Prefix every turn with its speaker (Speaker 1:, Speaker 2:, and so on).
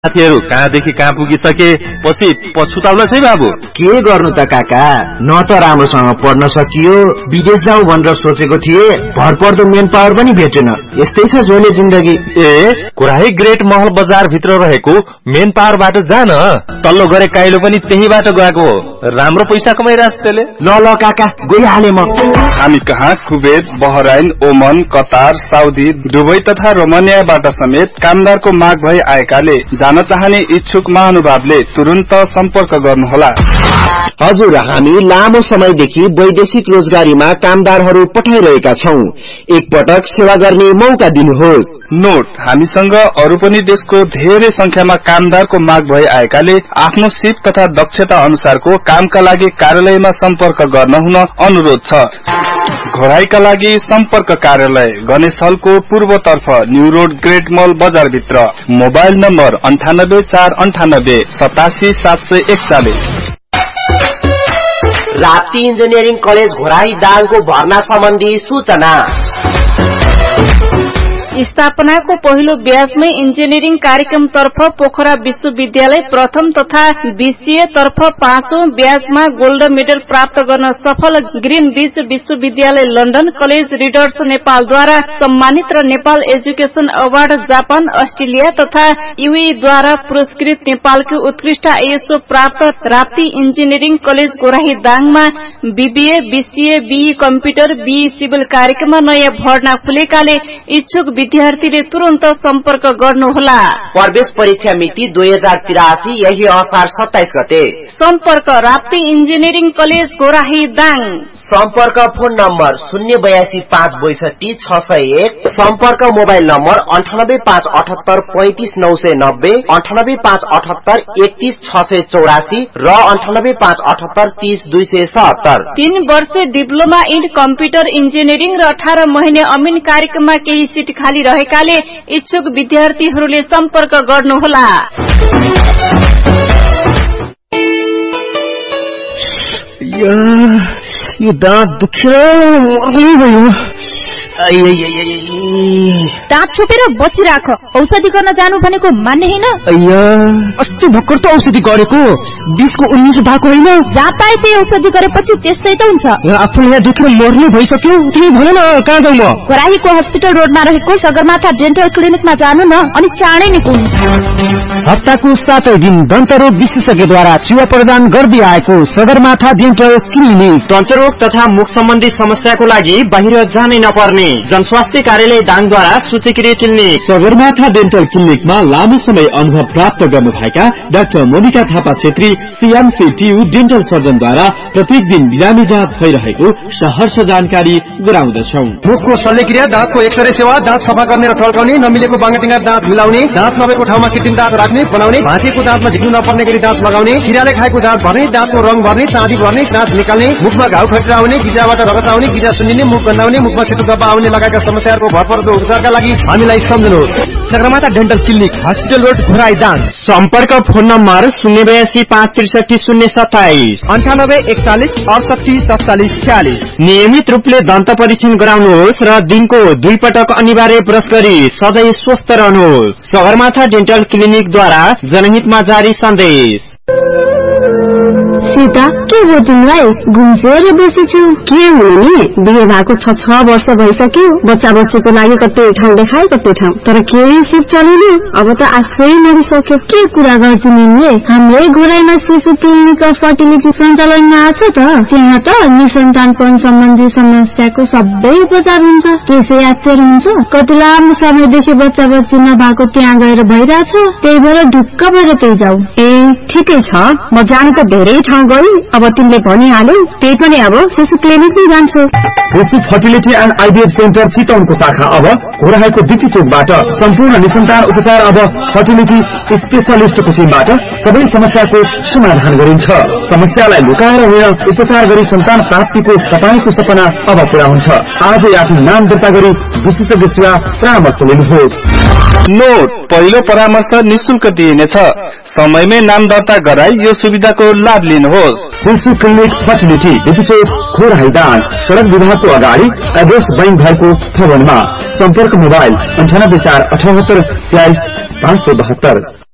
Speaker 1: साथीहरु कहाँदेखि कहाँ पुगिसके पछि पछुताउला छै बाबु।
Speaker 2: के गर्नु त काका, न त राम्रोसँग पढ्न सकियो, विदेश जाऊ भनेर सोचेको थिए, भरपर्दो मेन पावर पनि भेटेन। यस्तै छ झोले जिन्दगी।
Speaker 1: कुराही ग्रेट महल बजार भित्र रहेको मेन पावरबाट जान, तल्लो गरे काइलो पनि त्यहीबाट गएको हो। राम्रो पैसा कमाइराछ त्यसले।
Speaker 2: ल काका गइहाले म।
Speaker 3: हामी कहाँ कुवेत, बहराइन, ओमन, कतार, साउदी, दुबई तथा रोमानियाबाट समेत कामदारको माग भई आएकाले जान चाहने इच्छुक महानुभावले तुरुन्त सम्पर्क गर्नुहोला।
Speaker 2: हजुर, हामी लामो समयदेखि वैदेशिक रोजगारीमा कामदारहरू पठाइरहेका छौं। एकपटक सेवा गर्ने मौका दिनुहोस्।
Speaker 3: नोट, हामीसँग अरू पनि देशको धेरै संख्यामा कामदारको माग भई आएकाले आफ्नो सिप तथा दक्षता अनुसारको कामका लागि कार्यालयमा सम्पर्क गर्न हुन अनुरोध छ। घोराईका लागि सम्पर्क कार्यालय गणेश हलको पूर्वतर्फ न्यू रोड ग्रेट मल बजार भित्र। Mobile number 98 87 741।
Speaker 4: Rapti engineering college Ghorahi दाङको भर्ना सम्बन्धी सूचना।
Speaker 5: स्थापनाको पहिलो ब्याजमै इन्जिनियरिङ कार्यक्रम तर्फ पोखरा विश्वविद्यालय प्रथम तथा बीसीए तर्फ 5औं ब्याजमा गोल्ड मेडल प्राप्त गर्न सफल ग्रीन बीच विश्वविद्यालय लन्डन कलेज रिडर्स नेपालद्वारा सम्मानित र Nepal education award Japan, Australia तथा युएद्वारा पुरस्कृत नेपालको उत्कृष्ट आईएसओ प्राप्त Rapti engineering college गोराही दाङमा BBA, BCA, be computer, be civil कार्यक्रममा नयाँ भर्ना खुलेकाले इच्छुक विद्यार्थीले तुरन्त सम्पर्क गर्नुहोला।
Speaker 4: प्रवेश परीक्षा मिति 2083, यही असार 27 गते।
Speaker 5: सम्पर्क राप्ती इन्जिनियरिङ कलेज गोराही दाङ।
Speaker 4: सम्पर्क फोन नम्बर 082 562 601, सम्पर्क मोबाइल नम्बर 98 578 35 990, 98 578 31 684 र 98 578 30 277।
Speaker 5: 3 वर्ष डिप्लोमा इन कम्प्युटर इन्जिनियरिङ र 18 महिने अमिन कार्यक्रममा केही सिट खाली रहेकाले इच्छुक विद्यार्थीहरूले सम्पर्क गर्नुहोला।
Speaker 2: यो दाँत दुख्यो।
Speaker 6: दाँत छोपेर बसिराख, औषधि गर्न जानु भनेको मान्ने हैन।
Speaker 2: अस्ति भर्खर त औषधि गरेको, 20 को 19 भएको होइन।
Speaker 6: जातायतै औषधि गरेपछि त्यस्तै त हुन्छ।
Speaker 2: आफूले यहाँ दुखेर मर्नु भइसक्यो, तिमी भन न कहाँ जाऊ म?
Speaker 6: घोराहीको हस्पिटल रोडमा रहेको सगरमाथा डेन्टल क्लिनिकमा जानु न, अनि चाँडै निकुन्।
Speaker 2: हप्ताको 7 दिन दन्तरोग विशेषज्ञद्वारा सेवा प्रदान गर्दै आएको सगरमाथा डेन्टल क्लिनिक।
Speaker 7: दन्तरोग तथा मुख सम्बन्धी समस्याको लागि बाहिर जानै नपर्ने जनस्वास्थ्य कार्यालय दाङद्वारा सूचीकृत क्लिनिक।
Speaker 1: सगरमाथा डेन्टल क्लिनिकमा लामो समय अनुभव प्राप्त गर्नुभएका डाक्टर मोनिका थापा छेत्री सीएमसीटीयू डेन्टल सर्जनद्वारा प्रत्येक दिन बिरामी जाँच भइरहेको सहर्ष जानकारी गराउँदछौं।
Speaker 8: मुखको शल्यक्रिया, दाँतको एक्सरे सेवा, दाँत सफा गर्ने र टल्काउने, नमिलेको बाङ्गाटिङ्गा दाँत मिलाउने, दाँत नभएको ठाउँमा कृत्रिम दाँत राख्ने बनाउने, भाँचिएको दाँतमा झिक्नु नपर्ने गरी दाँत लगाउने, किराले खाएको दाँत भर्ने, दाँतको रङ भर्ने, चाँदी भर्ने, दाँत निकाल्ने, मुखमा घाउ खटिरा आउने, गिजाबाट रगत आउने, गिजा सुन्निने, मुख गन्धाउने, मुखमा सेतो डब्बा आउने लगायतका समस्याहरूको भरपर्दो उपचारका लागि हामीलाई सम्झनुहोस्। Sagarmatha dental clinic, hospital road, Ghorahi Dang.
Speaker 7: सम्पर्क फोन नम्बर 082 563 027,
Speaker 8: 98 41 68 47 46।
Speaker 7: नियमित रूपले दन्त परीक्षण गराउनुहोस् र दिनको 2 पटक अनिवार्य ब्रश गरी सधैँ स्वस्थ रहनुहोस्। सगरमाथा डेन्टल क्लिनिकद्वारा जनहितमा जारी सन्देश।
Speaker 6: सीता, के हो तिमीलाई? घुम्सेर बसेछु। के हुनु नि? बिहे भएको 6 वर्ष भइसक्यो। बच्चा बच्चीको लागि कतै ठाउँ देखाए, कतै ठाउँ, तर केही सिप चलेन। अब त आशै मरिसक्यो। के कुरा गर्छु निले? हाम्रै घोराईमा शिशु क्लिनिक फर्टिलिटी सञ्चालनमा आछ त। त्यहाँ त निसन्तानपन सम्बन्धी समस्याको सबै उपचार हुन्छ। त्यसै आश्चर्य हुन्छ, कति लामो समयदेखि बच्चा बच्ची नभएको त्यहाँ गएर भइरहेछ। त्यही भएर ढुक्क भएर त्यही जाऊ। ठिकै छ, म जानु त धेरै ठाउँ गई। अब तिमीले भनिहाल्यौ, त्यही पनि अब शिशु क्लिनिकमै जान्छु।
Speaker 1: शिशु फर्टिलिटी एन्ड आइभीएफ सेन्टर चितवनको शाखा अब घोराईको डिपी चोकबाट। सम्पूर्ण निसन्तान उपचार अब फर्टिलिटी स्पेशलिस्टको टिमबाट सबै समस्याको समाधान गरिन्छ। समस्यालाई लुकाएर होइन, उपचार गरी सन्तान प्राप्तिको तपाईको सपना अब पूरा हुन्छ। आजै आफ्नो नाम दर्ता गरी विशेषज्ञ सेवा परामर्श लिनुहोस्।
Speaker 3: नोट, पहिलो परामर्श निशुल्क दिइनेछ। समयमै नाम दर्ता गराई यो सुविधाको लाभ लिनुहोस्।
Speaker 1: शिशु क्लिनिक फर्टिलिटी, डिपी चोक, घोराई दाङ, सडक विभागको अगाडि, एड्रेस बैंक भएको भवनमा। सम्पर्क मोबाइल 98 478 23 572।